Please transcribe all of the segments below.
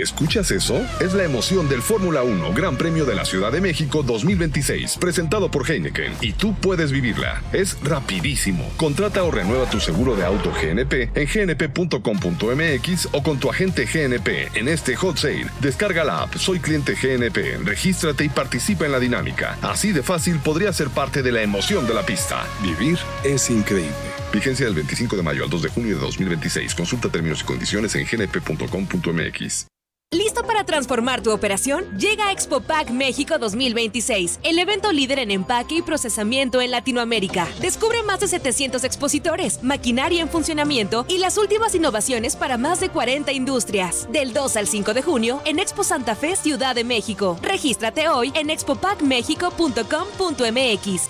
¿Escuchas eso? Es la emoción del Fórmula 1 Gran Premio de la Ciudad de México 2026, presentado por Heineken, y tú puedes vivirla. Es rapidísimo. Contrata o renueva tu seguro de auto GNP en gnp.com.mx o con tu agente GNP en este hot sale. Descarga la app Soy Cliente GNP, regístrate y participa en la dinámica. Así de fácil podrías ser parte de la emoción de la pista. Vivir es increíble. Vigencia del 25 de mayo al 2 de junio de 2026. Consulta términos y condiciones en gnp.com.mx. ¿Listo para transformar tu operación? Llega Expopack México 2026, el evento líder en empaque y procesamiento en Latinoamérica. Descubre más de 700 expositores, maquinaria en funcionamiento y las últimas innovaciones para más de 40 industrias. Del 2 al 5 de junio en Expo Santa Fe, Ciudad de México. Regístrate hoy en expopackmexico.com.mx.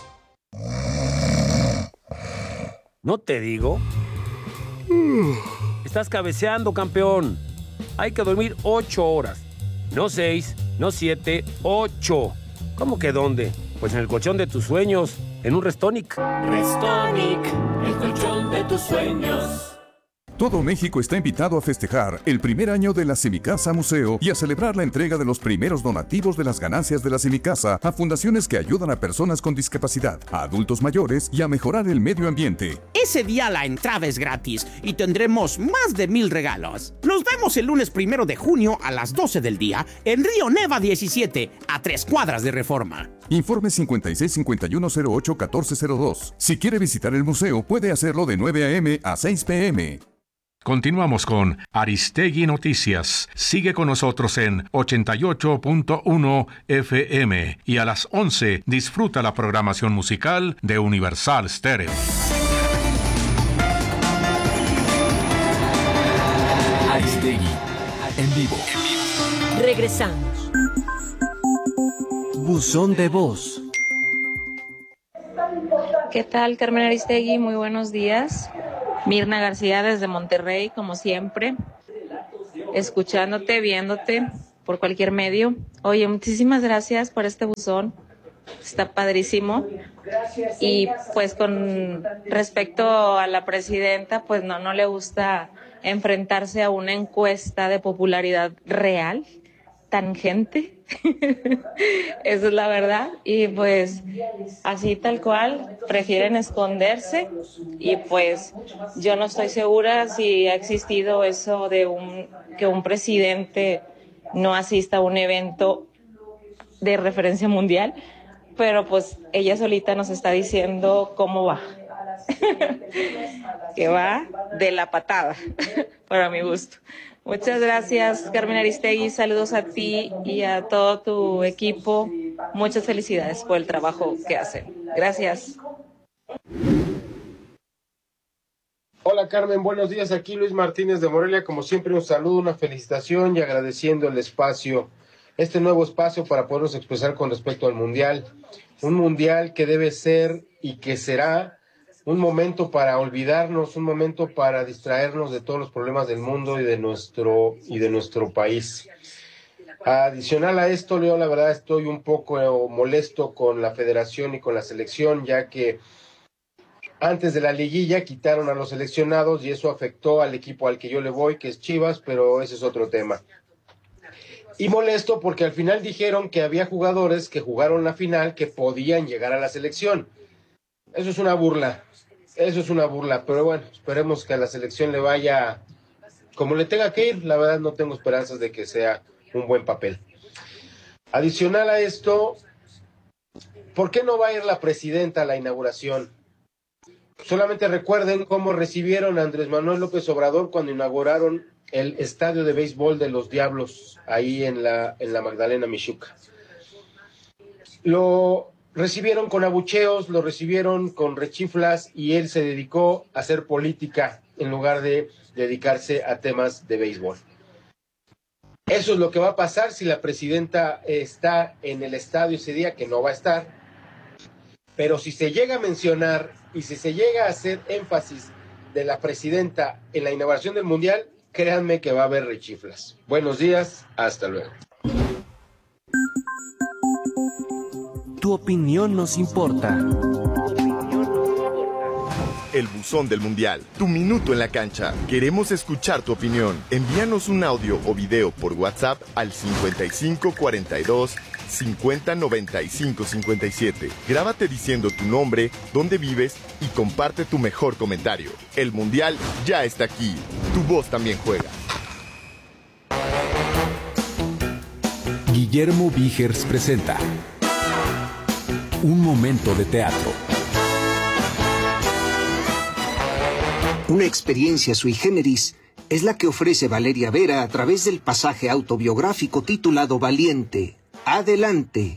¿No te digo? Estás cabeceando, campeón. Hay que dormir 8 horas. No 6, no 7, 8. ¿Cómo que dónde? Pues en el colchón de tus sueños, en un Restonic. Restonic, el colchón de tus sueños. Todo México está invitado a festejar el primer año de la Semicasa Museo y a celebrar la entrega de los primeros donativos de las ganancias de la Semicasa a fundaciones que ayudan a personas con discapacidad, a adultos mayores y a mejorar el medio ambiente. Ese día la entrada es gratis y tendremos más de 1,000 regalos. Nos vemos el lunes 1 de junio a las 12 del día en Río Neva 17, a 3 cuadras de Reforma. Informe 5651081402. Si quiere visitar el museo, puede hacerlo de 9 a.m. a 6 p.m. Continuamos con Aristegui Noticias. Sigue con nosotros en 88.1 FM y a las 11 disfruta la programación musical de Universal Stereo. Aristegui, en vivo. Regresamos. Buzón de voz. ¿Qué tal, Carmen Aristegui? Muy buenos días. Mirna García desde Monterrey, como siempre, escuchándote, viéndote por cualquier medio. Oye, muchísimas gracias por este buzón, está padrísimo. Y pues con respecto a la presidenta, pues no le gusta enfrentarse a una encuesta de popularidad real, tangente. Esa es la verdad, y pues así tal cual prefieren esconderse, y pues yo no estoy segura si ha existido eso de que un presidente no asista a un evento de referencia mundial, pero pues ella solita nos está diciendo cómo va. Que va de la patada, para mi gusto. Muchas gracias, Carmen Aristegui. Saludos a ti y a todo tu equipo. Muchas felicidades por el trabajo que hacen. Gracias. Hola, Carmen, buenos días. Aquí Luis Martínez de Morelia. Como siempre, un saludo, una felicitación y agradeciendo el espacio, este nuevo espacio para podernos expresar con respecto al Mundial. Un Mundial que debe ser y que será un momento para olvidarnos, un momento para distraernos de todos los problemas del mundo y de nuestro país. Adicional a esto, Leo, la verdad estoy un poco molesto con la federación y con la selección, ya que antes de la liguilla quitaron a los seleccionados y eso afectó al equipo al que yo le voy, que es Chivas, pero ese es otro tema. Y molesto porque al final dijeron que había jugadores que jugaron la final que podían llegar a la selección. Eso es una burla. Pero bueno, esperemos que a la selección le vaya como le tenga que ir. La verdad no tengo esperanzas de que sea un buen papel. Adicional a esto, ¿por qué no va a ir la presidenta a la inauguración? Solamente recuerden cómo recibieron a Andrés Manuel López Obrador cuando inauguraron el estadio de béisbol de los Diablos, ahí en la Magdalena Mixhuca. Lo recibieron con abucheos, lo recibieron con rechiflas y él se dedicó a hacer política en lugar de dedicarse a temas de béisbol. Eso es lo que va a pasar si la presidenta está en el estadio ese día, que no va a estar. Pero si se llega a mencionar y si se llega a hacer énfasis de la presidenta en la inauguración del Mundial, créanme que va a haber rechiflas. Buenos días, hasta luego. Tu opinión nos importa. el buzón del Mundial. Tu minuto en la cancha. Queremos escuchar tu opinión. Envíanos un audio o video por WhatsApp al 5542 50 95 57. Grábate diciendo tu nombre, dónde vives y comparte tu mejor comentario. El Mundial ya está aquí. Tu voz también juega. Guillermo Vigers presenta Un momento de teatro. Una experiencia sui generis es la que ofrece Valeria Vera a través del pasaje autobiográfico titulado Valiente. Adelante.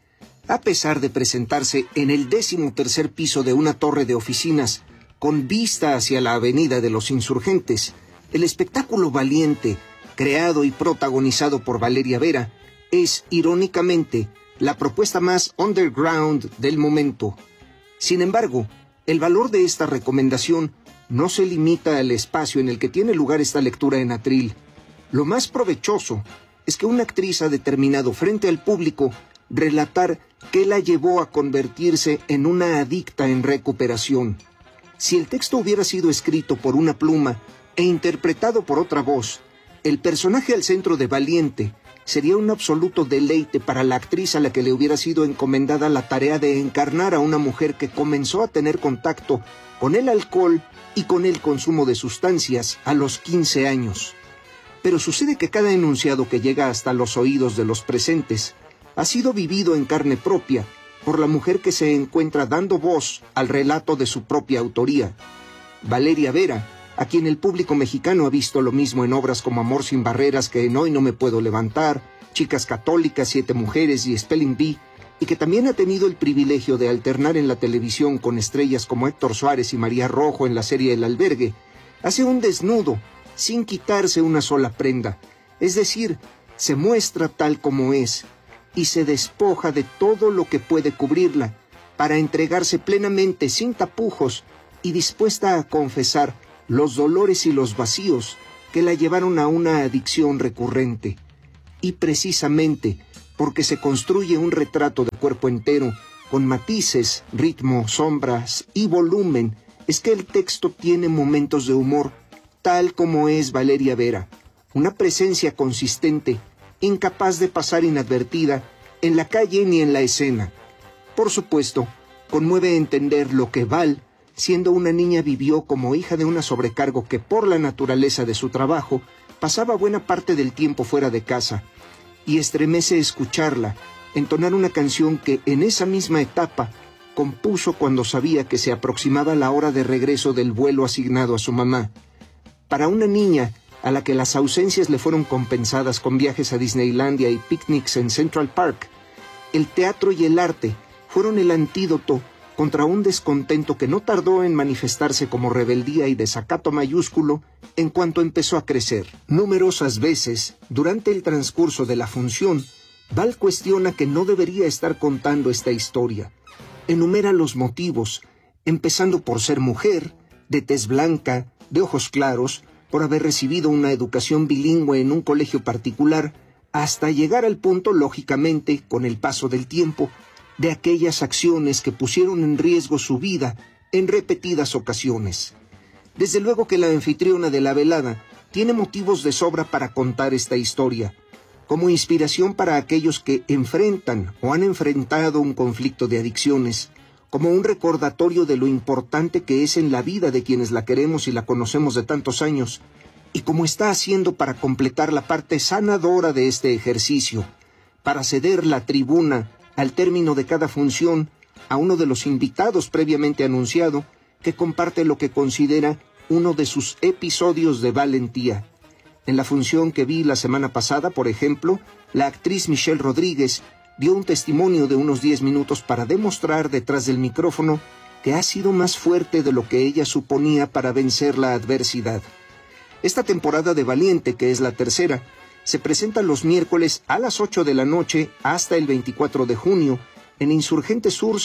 A pesar de presentarse en el 13º piso de una torre de oficinas con vista hacia la Avenida de los Insurgentes, el espectáculo Valiente, creado y protagonizado por Valeria Vera, es, irónicamente, la propuesta más underground del momento. Sin embargo, el valor de esta recomendación no se limita al espacio en el que tiene lugar esta lectura en atril. Lo más provechoso es que una actriz ha determinado frente al público relatar qué la llevó a convertirse en una adicta en recuperación. Si el texto hubiera sido escrito por una pluma e interpretado por otra voz, el personaje al centro de Valiente sería un absoluto deleite para la actriz a la que le hubiera sido encomendada la tarea de encarnar a una mujer que comenzó a tener contacto con el alcohol y con el consumo de sustancias a los 15 años. Pero sucede que cada enunciado que llega hasta los oídos de los presentes ha sido vivido en carne propia por la mujer que se encuentra dando voz al relato de su propia autoría. Valeria Vera, a quien el público mexicano ha visto lo mismo en obras como Amor sin barreras que en Hoy no me puedo levantar, Chicas católicas, 7 mujeres y Spelling Bee, y que también ha tenido el privilegio de alternar en la televisión con estrellas como Héctor Suárez y María Rojo en la serie El Albergue, hace un desnudo sin quitarse una sola prenda, es decir, se muestra tal como es y se despoja de todo lo que puede cubrirla para entregarse plenamente sin tapujos y dispuesta a confesar los dolores y los vacíos que la llevaron a una adicción recurrente. Y precisamente porque se construye un retrato de cuerpo entero con matices, ritmo, sombras y volumen, es que el texto tiene momentos de humor, tal como es Valeria Vera, una presencia consistente, incapaz de pasar inadvertida en la calle ni en la escena. Por supuesto, conmueve entender lo que Val, siendo una niña, vivió como hija de una sobrecargo que por la naturaleza de su trabajo pasaba buena parte del tiempo fuera de casa, y estremece escucharla entonar una canción que en esa misma etapa compuso cuando sabía que se aproximaba la hora de regreso del vuelo asignado a su mamá. Para una niña a la que las ausencias le fueron compensadas con viajes a Disneylandia y picnics en Central Park, el teatro y el arte fueron el antídoto contra un descontento que no tardó en manifestarse como rebeldía y desacato mayúsculo en cuanto empezó a crecer. Numerosas veces, durante el transcurso de la función, Val cuestiona que no debería estar contando esta historia. Enumera los motivos, empezando por ser mujer, de tez blanca, de ojos claros, por haber recibido una educación bilingüe en un colegio particular, hasta llegar al punto, lógicamente, con el paso del tiempo, de aquellas acciones que pusieron en riesgo su vida en repetidas ocasiones. Desde luego que la anfitriona de la velada tiene motivos de sobra para contar esta historia, como inspiración para aquellos que enfrentan o han enfrentado un conflicto de adicciones, como un recordatorio de lo importante que es en la vida de quienes la queremos y la conocemos de tantos años, y como está haciendo para completar la parte sanadora de este ejercicio, para ceder la tribuna al término de cada función a uno de los invitados previamente anunciado, que comparte lo que considera uno de sus episodios de valentía. En la función que vi la semana pasada, por ejemplo, la actriz Michelle Rodríguez dio un testimonio de unos 10 minutos para demostrar detrás del micrófono que ha sido más fuerte de lo que ella suponía para vencer la adversidad. Esta temporada de Valiente, que es la tercera, se presenta los miércoles a las 8 de la noche hasta el 24 de junio en Insurgente Sur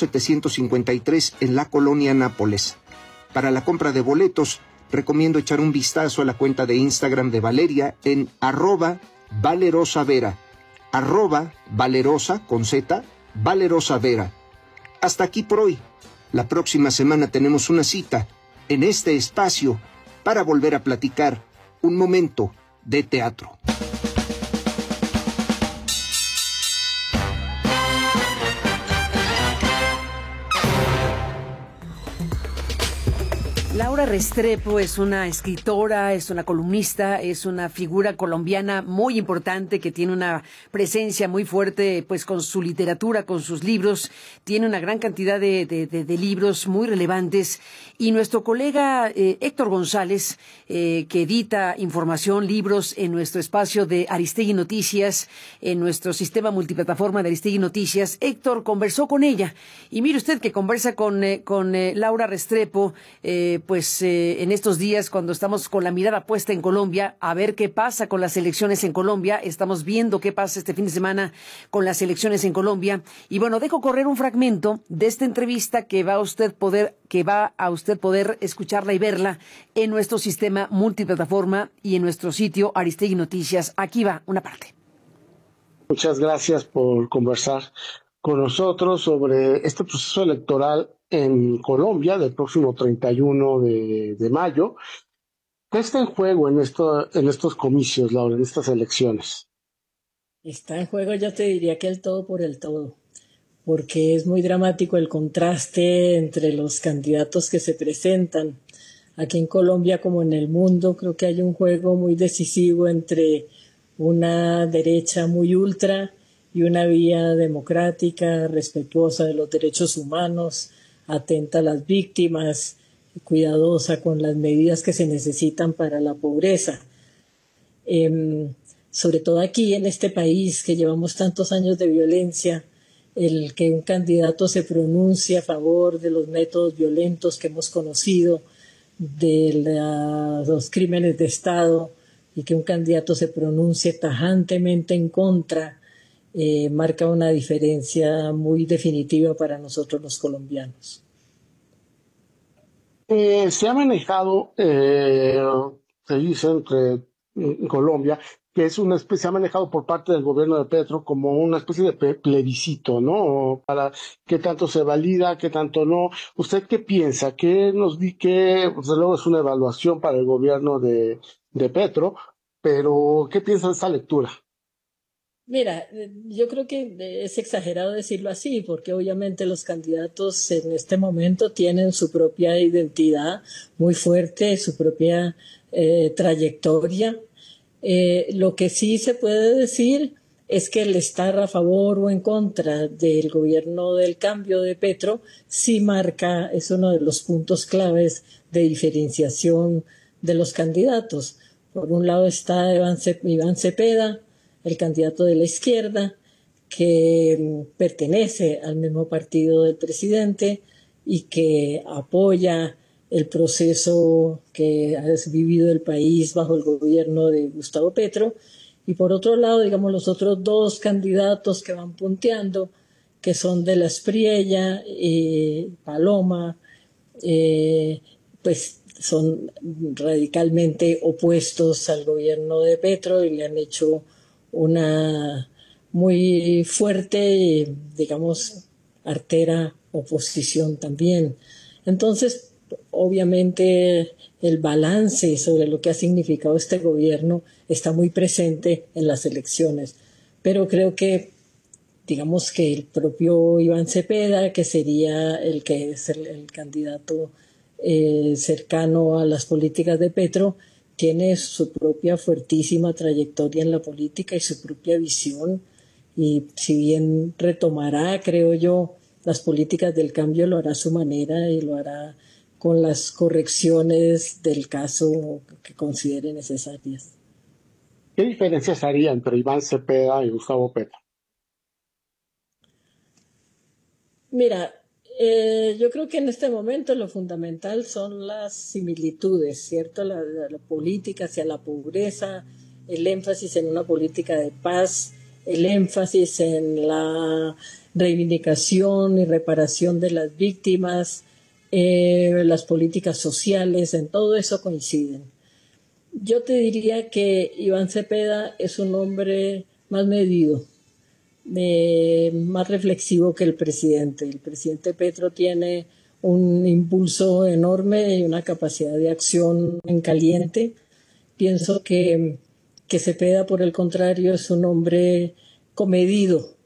753 en la colonia Nápoles. Para la compra de boletos, recomiendo echar un vistazo a la cuenta de Instagram de Valeria en @valerosavera, @valerosa con Z, Valerosa Vera. Hasta aquí por hoy. La próxima semana tenemos una cita en este espacio para volver a platicar un momento de teatro. Laura Restrepo es una escritora, es una columnista, es una figura colombiana muy importante que tiene una presencia muy fuerte, pues con su literatura, con sus libros, tiene una gran cantidad de libros muy relevantes. Y nuestro colega Héctor González, que edita información, libros en nuestro espacio de Aristegui Noticias, en nuestro sistema multiplataforma de Aristegui Noticias, Héctor conversó con ella. Y mire usted que conversa con Laura Restrepo, en estos días, cuando estamos con la mirada puesta en Colombia, a ver qué pasa con las elecciones en Colombia. Estamos viendo qué pasa este fin de semana con las elecciones en Colombia. Y bueno, dejo correr un fragmento de esta entrevista que va a usted poder escucharla y verla en nuestro sistema multiplataforma y en nuestro sitio Aristegui Noticias. Aquí va una parte. Muchas gracias por conversar con nosotros sobre este proceso electoral en Colombia del próximo 31 de mayo. ¿Qué está en juego en estos comicios, Laura, en estas elecciones? Está en juego, yo te diría que el todo por el todo, porque es muy dramático el contraste entre los candidatos que se presentan. Aquí en Colombia, como en el mundo, creo que hay un juego muy decisivo entre una derecha muy ultra y una vía democrática, respetuosa de los derechos humanos, atenta a las víctimas, cuidadosa con las medidas que se necesitan para la pobreza. Sobre todo aquí en este país que llevamos tantos años de violencia, el que un candidato se pronuncie a favor de los métodos violentos que hemos conocido, de los crímenes de Estado, y que un candidato se pronuncie tajantemente en contra, marca una diferencia muy definitiva para nosotros los colombianos. Se ha manejado, se dice en Colombia, que se ha manejado por parte del gobierno de Petro como una especie de plebiscito, ¿no? Para qué tanto se valida, qué tanto no. ¿Usted qué piensa? Pues luego es una evaluación para el gobierno de Petro, pero ¿qué piensa de esta lectura? Mira, yo creo que es exagerado decirlo así, porque obviamente los candidatos en este momento tienen su propia identidad muy fuerte, su propia trayectoria. Lo que sí se puede decir es que el estar a favor o en contra del gobierno del cambio de Petro sí marca, es uno de los puntos claves de diferenciación de los candidatos. Por un lado está Iván Cepeda, el candidato de la izquierda, que pertenece al mismo partido del presidente y que apoya el proceso que ha vivido el país bajo el gobierno de Gustavo Petro. Y por otro lado, digamos, los otros dos candidatos que van punteando, que son de la Espriella y Paloma, pues son radicalmente opuestos al gobierno de Petro y le han hecho una muy fuerte, digamos, artera oposición también. Entonces, obviamente, el balance sobre lo que ha significado este gobierno está muy presente en las elecciones. Pero creo que, digamos que el propio Iván Cepeda, que sería el que es el candidato cercano a las políticas de Petro, tiene su propia fuertísima trayectoria en la política y su propia visión, y si bien retomará, creo yo, las políticas del cambio, lo hará a su manera y lo hará con las correcciones del caso que considere necesarias. ¿Qué diferencias haría entre Iván Cepeda y Gustavo Petro? Mira, yo creo que en este momento lo fundamental son las similitudes, ¿cierto? La política hacia la pobreza, el énfasis en una política de paz, el énfasis en la reivindicación y reparación de las víctimas, las políticas sociales, en todo eso coinciden. Yo te diría que Iván Cepeda es un hombre más medido, más reflexivo que el presidente. El presidente Petro tiene un impulso enorme y una capacidad de acción en caliente. Pienso que Cepeda, por el contrario, es un hombre comedido,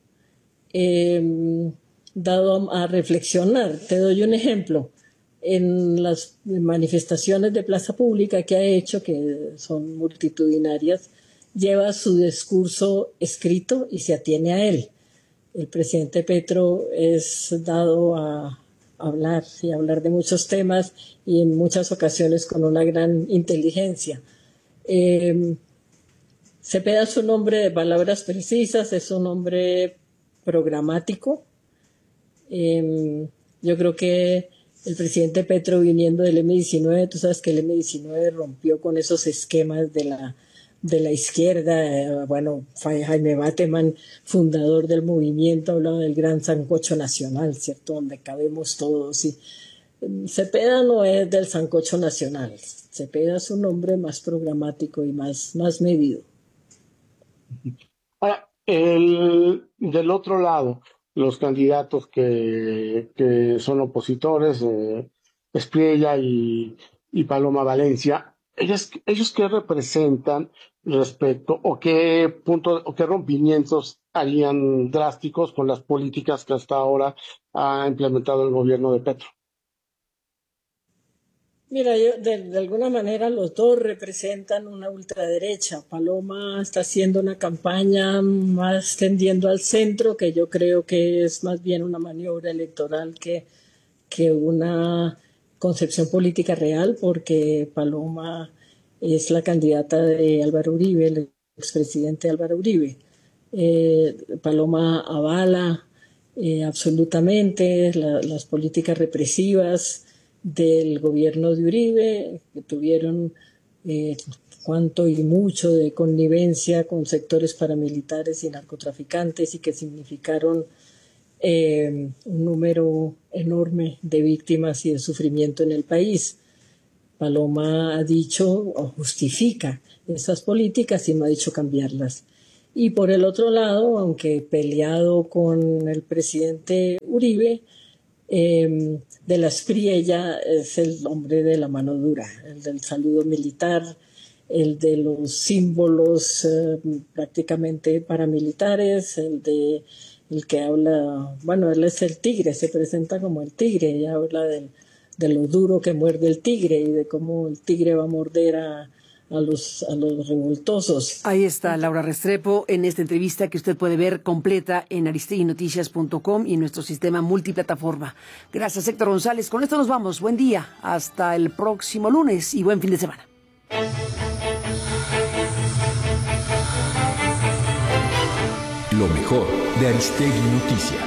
dado a reflexionar. Te doy un ejemplo. En las manifestaciones de plaza pública que ha hecho, que son multitudinarias, lleva su discurso escrito y se atiene a él. El presidente Petro es dado a hablar y hablar de muchos temas y en muchas ocasiones con una gran inteligencia. Cepeda es un hombre de palabras precisas, es un hombre programático. Yo creo que el presidente Petro, viniendo del M-19, tú sabes que el M-19 rompió con esos esquemas de la izquierda. Bueno, Jaime Bateman, fundador del movimiento, hablaba del gran sancocho nacional, ¿cierto?, donde cabemos todos. Y Cepeda no es del sancocho nacional. Cepeda es un hombre más programático y más medido. Ahora, del otro lado, los candidatos que son opositores, Espriella y Paloma Valencia, ellos qué representan respecto o qué rompimientos harían drásticos con las políticas que hasta ahora ha implementado el gobierno de Petro. Mira, yo, de alguna manera los dos representan una ultraderecha. Paloma está haciendo una campaña más tendiendo al centro, que yo creo que es más bien una maniobra electoral que una concepción política real, porque Paloma es la candidata de Álvaro Uribe, el expresidente Álvaro Uribe. Paloma avala absolutamente las políticas represivas del gobierno de Uribe, que tuvieron cuanto y mucho de connivencia con sectores paramilitares y narcotraficantes y que significaron un número enorme de víctimas y de sufrimiento en el país. Paloma ha dicho o justifica esas políticas y no ha dicho cambiarlas. Y por el otro lado, aunque peleado con el presidente Uribe, de la Espriella es el hombre de la mano dura, el del saludo militar, el de los símbolos prácticamente paramilitares, el que habla, bueno, él es el tigre, se presenta como el tigre, y habla de lo duro que muerde el tigre y de cómo el tigre va a morder a los revoltosos. Ahí está Laura Restrepo en esta entrevista que usted puede ver completa en aristeguinoticias.com y en nuestro sistema multiplataforma. Gracias, Héctor González. Con esto nos vamos. Buen día. Hasta el próximo lunes y buen fin de semana. Lo mejor de Aristegui Noticias.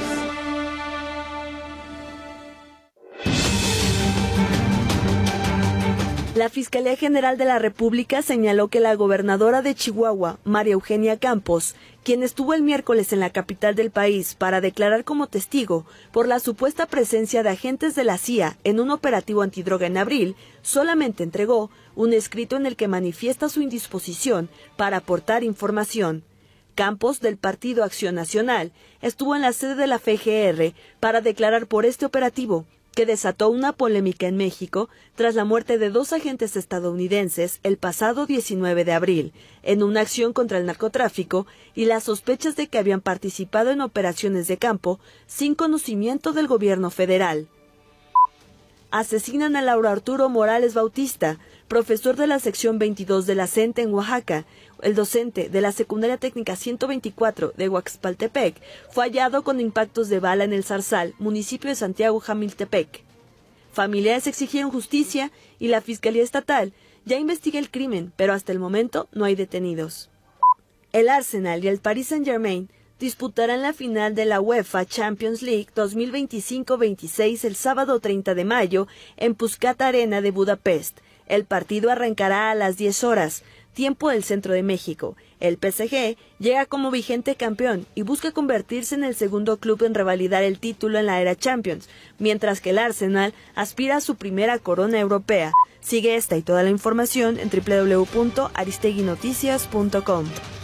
La Fiscalía General de la República señaló que la gobernadora de Chihuahua, María Eugenia Campos, quien estuvo el miércoles en la capital del país para declarar como testigo por la supuesta presencia de agentes de la CIA en un operativo antidroga en abril, solamente entregó un escrito en el que manifiesta su indisposición para aportar información. Campos, del Partido Acción Nacional, estuvo en la sede de la FGR para declarar por este operativo, que desató una polémica en México tras la muerte de 2 agentes estadounidenses el pasado 19 de abril, en una acción contra el narcotráfico y las sospechas de que habían participado en operaciones de campo sin conocimiento del gobierno federal. Asesinan a Lauro Arturo Morales Bautista, profesor de la sección 22 de la CENTE en Oaxaca. El docente de la Secundaria Técnica 124 de Huaxpaltepec fue hallado con impactos de bala en el Zarzal, municipio de Santiago Jamiltepec. Familiares exigieron justicia y la Fiscalía Estatal ya investiga el crimen, pero hasta el momento no hay detenidos. El Arsenal y el Paris Saint-Germain disputarán la final de la UEFA Champions League 2025-26 el sábado 30 de mayo en Puskás Arena de Budapest. El partido arrancará a las 10 horas, tiempo del centro de México. El PSG llega como vigente campeón y busca convertirse en el segundo club en revalidar el título en la era Champions, mientras que el Arsenal aspira a su primera corona europea. Sigue esta y toda la información en www.aristeguinoticias.com.